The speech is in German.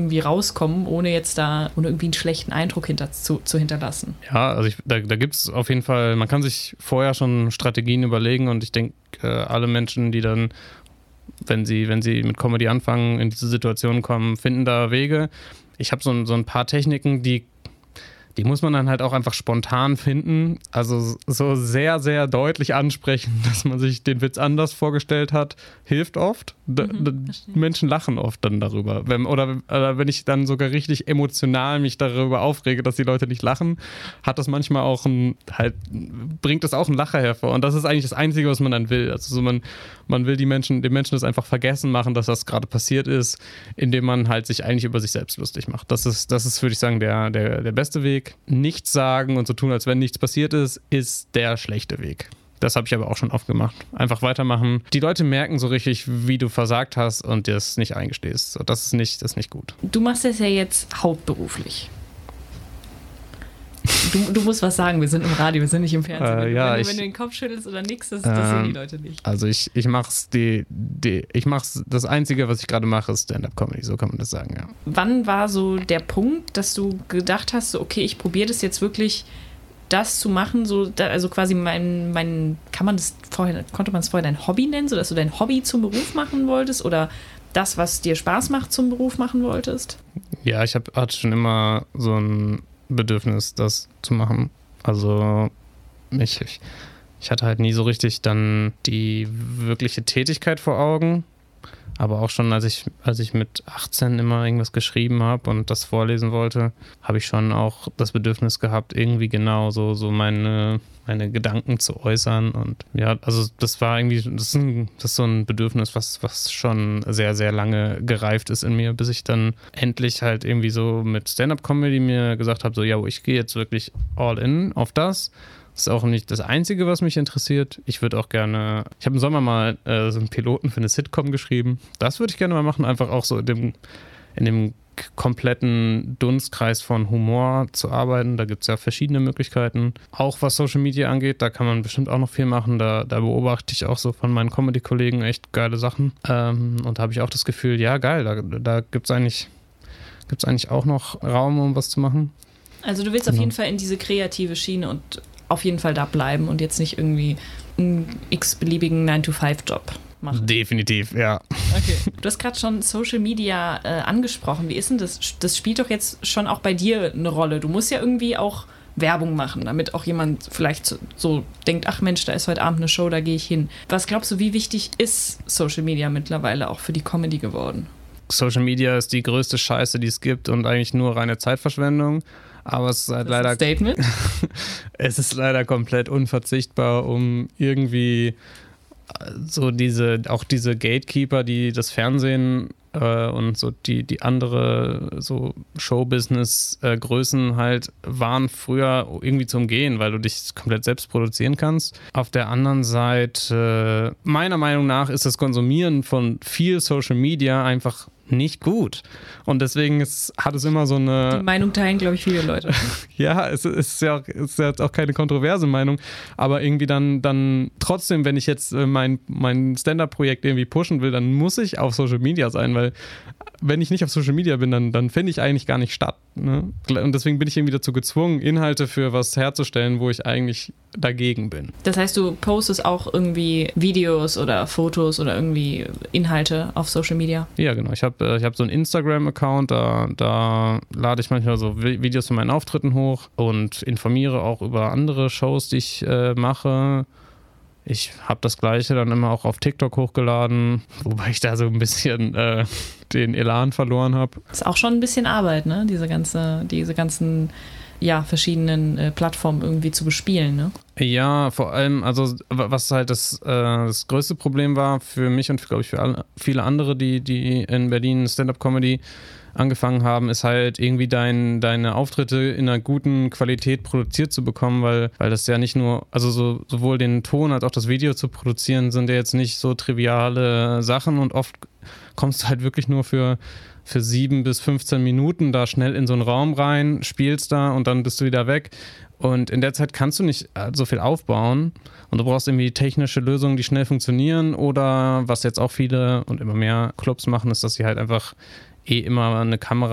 irgendwie rauskommen, ohne irgendwie einen schlechten Eindruck zu hinterlassen. Ja, also da gibt es auf jeden Fall, man kann sich vorher schon Strategien überlegen und ich denke, alle Menschen, die dann, wenn sie mit Comedy anfangen, in diese Situation kommen, finden da Wege. Ich habe so ein paar Techniken, die muss man dann halt auch einfach spontan finden. Also so sehr, sehr deutlich ansprechen, dass man sich den Witz anders vorgestellt hat, hilft oft. Menschen lachen oft dann darüber. Wenn ich dann sogar richtig emotional mich darüber aufrege, dass die Leute nicht lachen, hat das manchmal auch bringt das auch einen Lacher hervor. Und das ist eigentlich das Einzige, was man dann will. Also so man will den Menschen das einfach vergessen machen, dass das gerade passiert ist, indem man halt sich eigentlich über sich selbst lustig macht. Das ist, würde ich sagen, der beste Weg. Nichts sagen und so tun, als wenn nichts passiert ist der schlechte Weg. Das habe ich aber auch schon oft gemacht. Einfach weitermachen. Die Leute merken so richtig, wie du versagt hast und dir es nicht eingestehst. So, das ist nicht gut. Du machst das ja jetzt hauptberuflich. Du musst was sagen, wir sind im Radio, wir sind nicht im Fernsehen. Wenn du den Kopf schüttelst oder nix, das sehen die Leute nicht. Also ich mach's das Einzige, was ich gerade mache, ist Stand-Up-Comedy, so kann man das sagen, ja. Wann war so der Punkt, dass du gedacht hast, so, okay, ich probiere das jetzt wirklich, das zu machen, also quasi konnte man es vorher dein Hobby nennen, so dass du dein Hobby zum Beruf machen wolltest oder das, was dir Spaß macht, zum Beruf machen wolltest? Ja, ich hatte schon immer so ein Bedürfnis, das zu machen. Also ich hatte halt nie so richtig dann die wirkliche Tätigkeit vor Augen, aber auch schon, als ich mit 18 immer irgendwas geschrieben habe und das vorlesen wollte, habe ich schon auch das Bedürfnis gehabt, irgendwie genau so meine Gedanken zu äußern. Und ja, also das war irgendwie, das ist so ein Bedürfnis, was schon sehr, sehr lange gereift ist in mir, bis ich dann endlich halt irgendwie so mit Stand-Up-Comedy mir gesagt habe, so ja, ich gehe jetzt wirklich all in auf das. Das ist auch nicht das Einzige, was mich interessiert. Ich würde auch gerne, ich habe im Sommer mal so einen Piloten für eine Sitcom geschrieben. Das würde ich gerne mal machen, einfach auch so in dem kompletten Dunstkreis von Humor zu arbeiten. Da gibt es ja verschiedene Möglichkeiten. Auch was Social Media angeht, da kann man bestimmt auch noch viel machen. Da beobachte ich auch so von meinen Comedy-Kollegen echt geile Sachen. Und da habe ich auch das Gefühl, ja geil, da gibt es eigentlich auch noch Raum, um was zu machen. Also du willst auf jeden Fall in diese kreative Schiene und auf jeden Fall da bleiben und jetzt nicht irgendwie einen x-beliebigen 9-to-5-Job machen. Definitiv, ja. Okay. Du hast gerade schon Social Media angesprochen. Wie ist denn das? Das spielt doch jetzt schon auch bei dir eine Rolle. Du musst ja irgendwie auch Werbung machen, damit auch jemand vielleicht so denkt, ach Mensch, da ist heute Abend eine Show, da gehe ich hin. Was glaubst du, wie wichtig ist Social Media mittlerweile auch für die Comedy geworden? Social Media ist die größte Scheiße, die es gibt und eigentlich nur reine Zeitverschwendung. Aber es ist halt leider. Ein Statement? Es ist leider komplett unverzichtbar, um irgendwie so diese Gatekeeper, die das Fernsehen und so die andere so Showbusiness-Größen halt waren früher irgendwie zu umgehen, weil du dich komplett selbst produzieren kannst. Auf der anderen Seite, meiner Meinung nach, ist das Konsumieren von viel Social Media einfach nicht gut. Und deswegen hat es immer so eine... Die Meinung teilen, glaube ich, viele Leute. Ja, es ist ja auch keine kontroverse Meinung, aber irgendwie dann trotzdem, wenn ich jetzt mein Stand-Up-Projekt irgendwie pushen will, dann muss ich auf Social Media sein, weil wenn ich nicht auf Social Media bin, dann finde ich eigentlich gar nicht statt. Ne? Und deswegen bin ich irgendwie dazu gezwungen, Inhalte für was herzustellen, wo ich eigentlich dagegen bin. Das heißt, du postest auch irgendwie Videos oder Fotos oder irgendwie Inhalte auf Social Media? Ja, genau. Ich hab so einen Instagram-Account, da lade ich manchmal so Videos von meinen Auftritten hoch und informiere auch über andere Shows, die ich mache. Ich habe das Gleiche dann immer auch auf TikTok hochgeladen, wobei ich da so ein bisschen den Elan verloren habe. Ist auch schon ein bisschen Arbeit, ne? Diese ganzen verschiedenen Plattformen irgendwie zu bespielen, ne? Ja, vor allem, also was halt das größte Problem war für mich und glaube ich für viele andere, die in Berlin Stand-Up-Comedy angefangen haben, ist halt irgendwie deine Auftritte in einer guten Qualität produziert zu bekommen, weil das ja nicht nur, also sowohl den Ton als auch das Video zu produzieren, sind ja jetzt nicht so triviale Sachen und oft kommst du halt wirklich nur für 7 bis 15 Minuten da schnell in so einen Raum rein, spielst da und dann bist du wieder weg. Und in der Zeit kannst du nicht so viel aufbauen und du brauchst irgendwie technische Lösungen, die schnell funktionieren oder was jetzt auch viele und immer mehr Clubs machen, ist, dass sie halt einfach immer eine Kamera